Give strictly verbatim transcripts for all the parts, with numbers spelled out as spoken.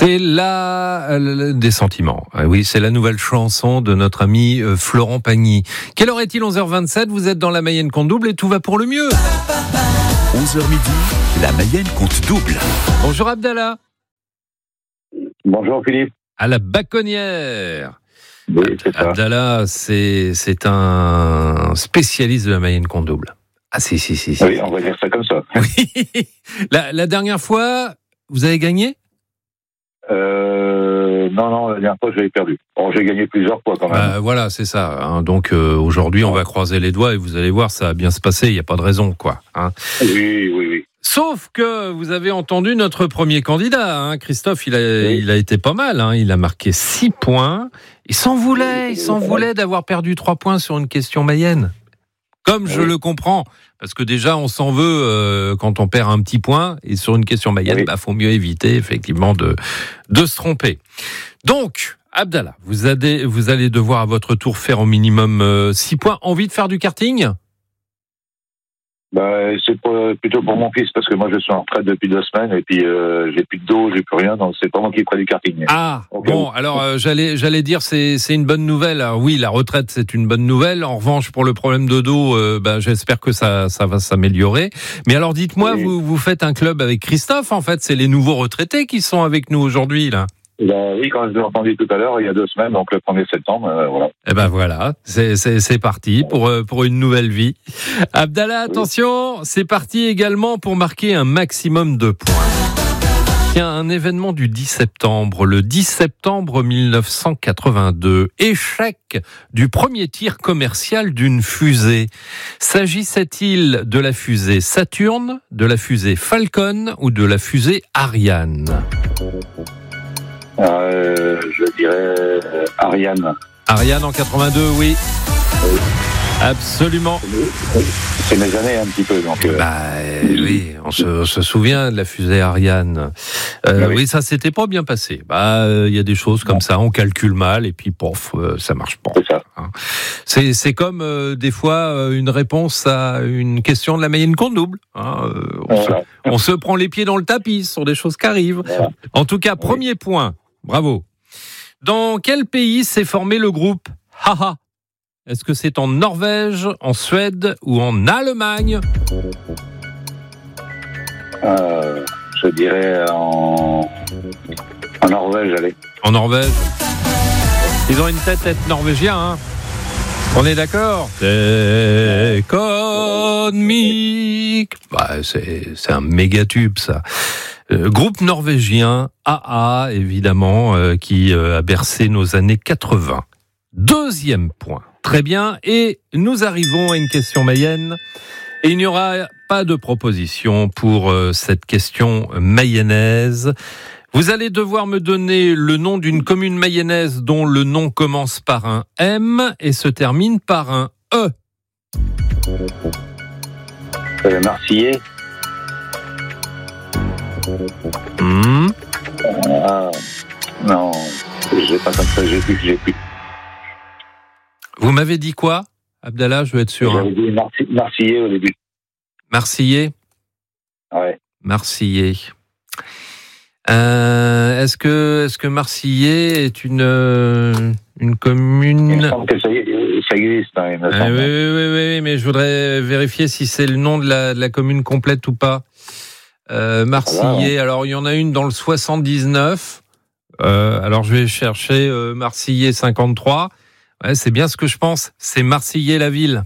C'est la euh, des sentiments. Ah oui, c'est la nouvelle chanson de notre ami euh, Florent Pagny. Quelle heure est-il? onze heures vingt-sept, vous êtes dans la Mayenne compte double et tout va pour le mieux. onze heures midi, la Mayenne compte double. Bonjour Abdallah. Bonjour Philippe. À la Baconnière. Oui, c'est ça. Abdallah, c'est, c'est un spécialiste de la Mayenne compte double. Ah si, si, si. si. Oui, on va dire ça comme ça. Oui. La, la dernière fois, vous avez gagné? Euh, non, non, la dernière fois, j'avais perdu. Bon, j'ai gagné plusieurs fois quand même. Euh, voilà, c'est ça. Hein. Donc euh, aujourd'hui, on va croiser les doigts et vous allez voir, ça va bien se passer. Il n'y a pas de raison, quoi. Hein. Oui, oui, oui. Sauf que vous avez entendu notre premier candidat, hein. Christophe. Il a, oui. il a été pas mal. Hein. Il a marqué six points. Il s'en voulait, il s'en voulait d'avoir perdu trois points sur une question mayenne. Comme je oui. le comprends, parce que déjà on s'en veut euh, quand on perd un petit point, et sur une question mayenne, oui. bah faut mieux éviter effectivement de de se tromper. Donc, Abdallah, vous allez vous allez devoir à votre tour faire au minimum euh, six points. Envie de faire du karting? Bah, c'est pas, plutôt pour mon fils, parce que moi je suis en retraite depuis deux semaines et puis euh, j'ai plus de dos, j'ai plus rien, donc c'est pas moi qui ferai du karting. Ah, okay. Bon, alors euh, j'allais j'allais dire c'est c'est une bonne nouvelle. Alors, oui, la retraite c'est une bonne nouvelle. En revanche, pour le problème de dos, euh, bah, j'espère que ça ça va s'améliorer. Mais alors dites-moi, oui. vous vous faites un club avec Christophe, en fait, c'est les nouveaux retraités qui sont avec nous aujourd'hui là. Ben oui, quand je l'ai entendu tout à l'heure, il y a deux semaines, donc le premier septembre, euh, voilà. Eh ben voilà, c'est, c'est, c'est parti pour, pour une nouvelle vie. Abdallah, attention, oui. C'est parti également pour marquer un maximum de points. Il y a un événement du dix septembre, le dix septembre mille neuf cent quatre-vingt-deux. Échec du premier tir commercial d'une fusée. S'agissait-il de la fusée Saturne, de la fusée Falcon ou de la fusée Ariane ? Euh, je dirais euh, Ariane. Ariane en quatre-vingt-deux, oui. oui. Absolument. C'est mes années un petit peu. Donc, euh... bah oui, on se, on se souvient de la fusée Ariane. Euh, oui. oui, ça s'était pas bien passé. Bah, il euh, y a des choses comme non. ça, on calcule mal et puis pof, euh, ça marche pas. C'est ça. Hein. C'est, c'est comme euh, des fois euh, une réponse à une question de la Mayenne compte double. Hein. Euh, on, voilà. se, on se prend les pieds dans le tapis sur des choses qui arrivent. Voilà. En tout cas, premier oui. point. Bravo. Dans quel pays s'est formé le groupe Haha ? Est-ce que c'est en Norvège, en Suède ou en Allemagne ? euh, Je dirais en... en Norvège, allez. En Norvège. Ils ont une tête d'être norvégiens, hein ? On est d'accord ? Économique. Bah, c'est, c'est un méga tube, ça. Euh, groupe norvégien, A A, évidemment, euh, qui euh, a bercé nos années quatre-vingts. Deuxième point. Très bien. Et nous arrivons à une question mayenne. Et il n'y aura pas de proposition pour euh, cette question mayonnaise. Vous allez devoir me donner le nom d'une commune mayonnaise dont le nom commence par un M et se termine par un E. Euh, Marseillais. Mmh. Ah, non, j'ai pas comme ça, j'ai plus, j'ai plus. Vous m'avez dit quoi, Abdallah? Je veux être sûr. J'avais dit Marse- Marseillais au début. Marseillais. Ouais. Marseillais. Euh, est-ce que, est-ce que Marseillais est une, une commune? Il me semble que ça, ça existe. Hein, il me semble. Euh, oui, oui, oui, oui, mais je voudrais vérifier si c'est le nom de la, de la commune complète ou pas. Euh, Marseillais. Alors, il y en a une dans le soixante-dix-neuf. Euh, alors, je vais chercher euh, Marseillais cinquante-trois. Ouais, c'est bien ce que je pense. C'est Marseillais la ville.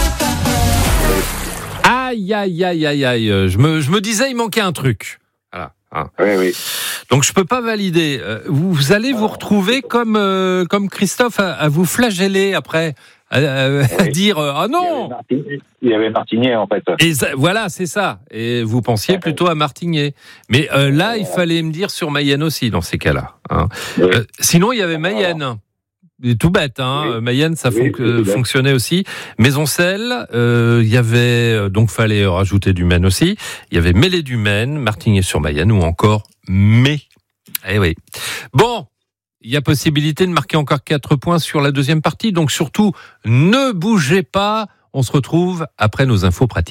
Aïe, aïe, aïe, aïe, aïe. Je me, je me disais, il manquait un truc. Voilà. Hein. Oui, oui. Donc, je peux pas valider. Vous, vous allez vous retrouver comme, euh, comme Christophe à, à vous flageller après. À, à, oui. à dire ah non, il y avait Martigné en fait. Et ça, voilà, c'est ça. Et vous pensiez plutôt à Martigné, mais euh, là, il fallait me dire sur Mayenne aussi dans ces cas-là. Hein. Oui. Euh, sinon, il y avait Mayenne. C'est tout bête, hein. Oui. Mayenne, ça oui, fon- fonctionnait aussi. Maisoncelles, euh, il y avait donc fallait rajouter du Maine aussi. Il y avait Mêlée du Maine, Martigné-sur-Mayenne ou encore Mai. Eh oui. Bon. Il y a possibilité de marquer encore quatre points sur la deuxième partie. Donc surtout, ne bougez pas. On se retrouve après nos infos pratiques.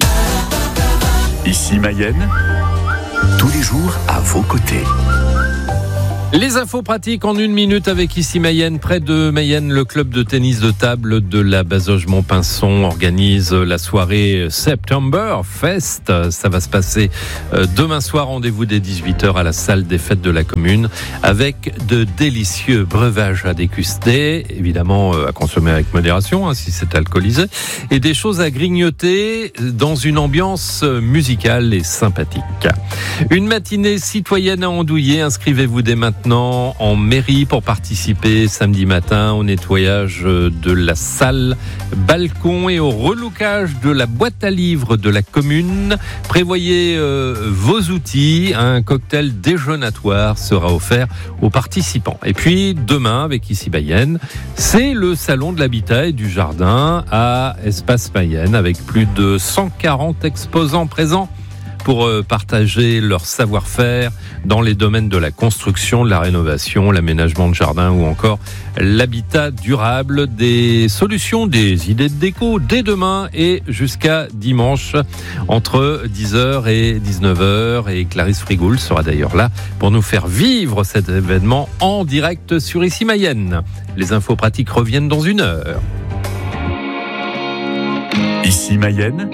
Ici Mayenne, tous les jours à vos côtés. Les infos pratiques en une minute avec ici Mayenne. Près de Mayenne, le club de tennis de table de la Bazoge Montpinçon organise la soirée September Fest. Ça va se passer demain soir, rendez-vous dès dix-huit heures à la salle des fêtes de la commune avec de délicieux breuvages à déguster, évidemment à consommer avec modération hein, si c'est alcoolisé, et des choses à grignoter dans une ambiance musicale et sympathique. Une matinée citoyenne à Andouillé, inscrivez-vous dès maintenant en mairie pour participer samedi matin au nettoyage de la salle, balcon et au relookage de la boîte à livres de la commune. Prévoyez euh, vos outils, un cocktail déjeunatoire sera offert aux participants. Et puis demain, avec ici Mayenne, c'est le salon de l'habitat et du jardin à Espace Mayenne avec plus de cent quarante exposants présents pour partager leur savoir-faire dans les domaines de la construction, de la rénovation, l'aménagement de jardin ou encore l'habitat durable. Des solutions, des idées de déco dès demain et jusqu'à dimanche entre dix heures et dix-neuf heures. Et Clarisse Frigoul sera d'ailleurs là pour nous faire vivre cet événement en direct sur Ici Mayenne. Les infos pratiques reviennent dans une heure. Ici Mayenne.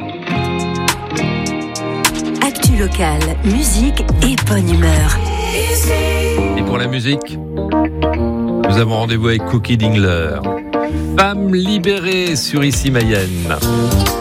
Actu locale, musique et bonne humeur. Et pour la musique, nous avons rendez-vous avec Cookie Dingler. Femme libérée sur Ici Mayenne.